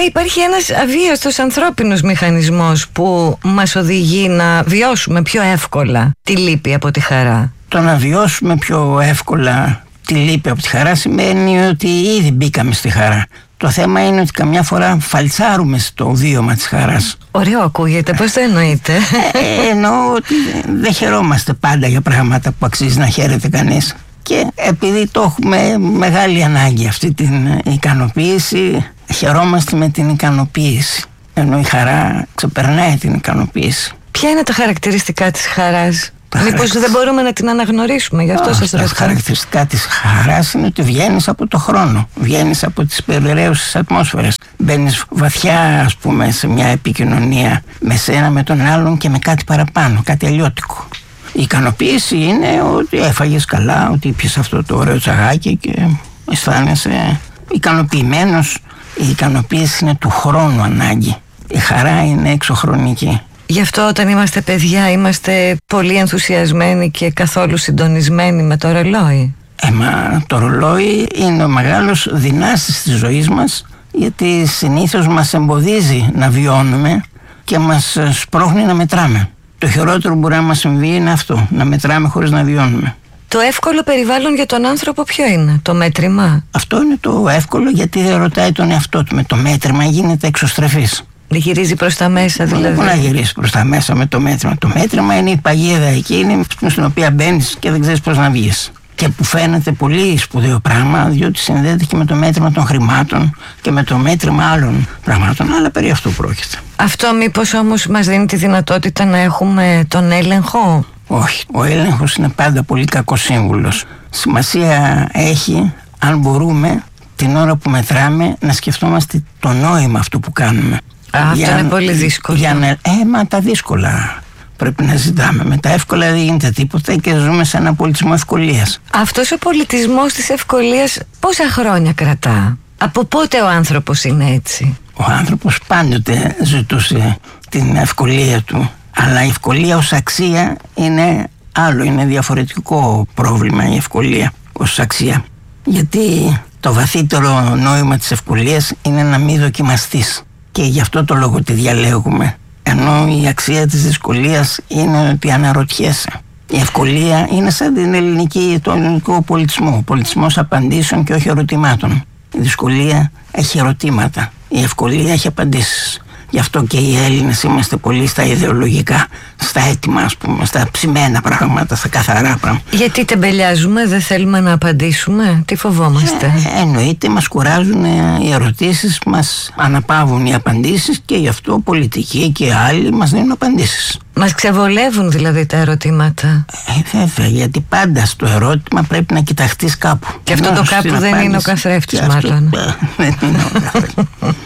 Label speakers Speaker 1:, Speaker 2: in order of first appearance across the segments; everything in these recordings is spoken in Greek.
Speaker 1: υπάρχει ένας αβίαστος ανθρώπινος μηχανισμός που μας οδηγεί να βιώσουμε πιο εύκολα τη λύπη από τη χαρά.
Speaker 2: Το να βιώσουμε πιο εύκολα τη λύπη από τη χαρά σημαίνει ότι ήδη μπήκαμε στη χαρά. Το θέμα είναι ότι καμιά φορά φαλτσάρουμε στο βίωμα της χαράς.
Speaker 1: Ωραίο ακούγεται, πώς το εννοείτε?
Speaker 2: Εννοώ ότι δεν χαιρόμαστε πάντα για πράγματα που αξίζει να χαίρεται κανείς. Και επειδή το έχουμε μεγάλη ανάγκη αυτή την ικανοποίηση, χαιρόμαστε με την ικανοποίηση. Ενώ η χαρά ξεπερνάει την ικανοποίηση.
Speaker 1: Ποια είναι τα χαρακτηριστικά της χαράς? Μήπως δεν μπορούμε να την αναγνωρίσουμε, γι' αυτό σας ρωτάω.
Speaker 2: Τα χαρακτηριστικά της χαράς είναι ότι βγαίνεις από το χρόνο, βγαίνεις από τις περιραίουσες ατμόσφαιρες. Μπαίνεις βαθιά, ας πούμε, σε μια επικοινωνία με σένα, με τον άλλον και με κάτι παραπάνω, κάτι αλλιώτικο. Η ικανοποίηση είναι ότι έφαγες καλά, ότι πιες αυτό το ωραίο τσαγάκι και αισθάνεσαι ικανοποιημένος. Η ικανοποίηση είναι του χρόνου ανάγκη. Η χαρά είναι εξωχρονική.
Speaker 1: Γι' αυτό όταν είμαστε παιδιά είμαστε πολύ ενθουσιασμένοι και καθόλου συντονισμένοι με το ρολόι.
Speaker 2: Μα το ρολόι είναι ο μεγάλος δυνάστης της ζωής μας, γιατί συνήθως μας εμποδίζει να βιώνουμε και μας σπρώχνει να μετράμε. Το χειρότερο που μπορεί να μας συμβεί είναι αυτό, να μετράμε χωρίς να βιώνουμε.
Speaker 1: Το εύκολο περιβάλλον για τον άνθρωπο ποιο είναι? Το μέτρημα?
Speaker 2: Αυτό είναι το εύκολο, γιατί δεν ρωτάει τον εαυτό του. Με το μέτρημα γίνεται εξωστρεφής.
Speaker 1: Γυρίζει προς τα μέσα δηλαδή.
Speaker 2: Δεν μπορεί να γυρίσει προς τα μέσα με το μέτρημα. Το μέτρημα είναι η παγίδα εκείνη στην οποία μπαίνεις και δεν ξέρεις πώς να βγεις. Και που φαίνεται πολύ σπουδαίο πράγμα, διότι συνδέεται και με το μέτρημα των χρημάτων και με το μέτρημα άλλων πραγμάτων. Αλλά περί αυτού πρόκειται.
Speaker 1: Αυτό μήπως όμως μας δίνει τη δυνατότητα να έχουμε τον έλεγχο?
Speaker 2: Όχι. Ο έλεγχος είναι πάντα πολύ κακός σύμβουλος. Σημασία έχει αν μπορούμε την ώρα που μετράμε να σκεφτόμαστε το νόημα αυτού που κάνουμε.
Speaker 1: Αυτό είναι πολύ δύσκολο.
Speaker 2: Μα τα δύσκολα πρέπει να ζητάμε. Με τα εύκολα δεν γίνεται τίποτα και ζούμε σε έναν πολιτισμό ευκολίας.
Speaker 1: Αυτός ο πολιτισμός της ευκολίας πόσα χρόνια κρατά? Από πότε ο άνθρωπος είναι έτσι?
Speaker 2: Ο άνθρωπος πάντοτε ζητούσε την ευκολία του. Αλλά η ευκολία ως αξία είναι άλλο, είναι διαφορετικό πρόβλημα η ευκολία ως αξία. Γιατί το βαθύτερο νόημα της ευκολίας είναι να μην δοκιμαστείς. Και γι' αυτό το λόγο τη διαλέγουμε. Ενώ η αξία της δυσκολίας είναι ότι αναρωτιέσαι. Η ευκολία είναι σαν τον ελληνικό πολιτισμό. Ο πολιτισμός απαντήσεων και όχι ερωτημάτων. Η δυσκολία έχει ερωτήματα. Η ευκολία έχει απαντήσεις. Γι' αυτό και οι Έλληνες είμαστε πολύ στα ιδεολογικά, στα έτοιμα, ας πούμε, στα ψημένα πράγματα, στα καθαρά πράγματα.
Speaker 1: Γιατί τεμπελιάζουμε, δεν θέλουμε να απαντήσουμε, τι φοβόμαστε?
Speaker 2: Εννοείται, μας κουράζουν οι ερωτήσεις, μας αναπαύουν οι απαντήσεις και γι' αυτό πολιτικοί και άλλοι μας δίνουν απαντήσεις.
Speaker 1: Μας ξεβολεύουν δηλαδή τα ερωτήματα.
Speaker 2: Βέβαια, γιατί πάντα στο ερώτημα πρέπει να κοιταχτείς κάπου.
Speaker 1: Και αυτό το κάπου δεν είναι ο καθρέφτης μάλλον.
Speaker 2: Δεν είναι ο καθρέφτης.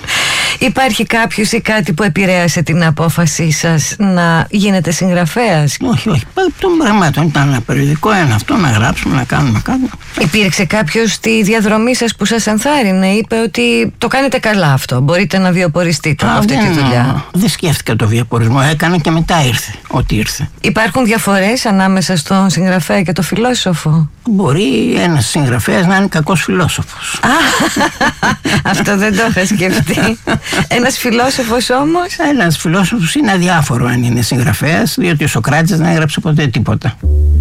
Speaker 1: Υπάρχει κάποιος ή κάτι που επηρέασε την απόφασή σας να γίνετε συγγραφέας?
Speaker 2: Όχι. Των πραγμάτων ήταν ένα περιοδικό, ένα αυτό, να γράψουμε, να κάνουμε κάτι.
Speaker 1: Υπήρξε κάποιος στη διαδρομή σας που σας ενθάρρυνε, είπε ότι το κάνετε καλά αυτό, μπορείτε να βιοποριστείτε από αυτή τη δουλειά?
Speaker 2: Δεν σκέφτηκα το βιοπορισμό, έκανα και μετά ήρθε ό,τι ήρθε.
Speaker 1: Υπάρχουν διαφορές ανάμεσα στον συγγραφέα και τον φιλόσοφο?
Speaker 2: Μπορεί ένας συγγραφέας να είναι κακός φιλόσοφος.
Speaker 1: Αυτό δεν το είχα σκεφτεί. Ένας φιλόσοφος όμως?
Speaker 2: Ένας φιλόσοφος είναι αδιάφορο αν είναι συγγραφέας, διότι ο Σοκράτης δεν έγραψε ποτέ τίποτα.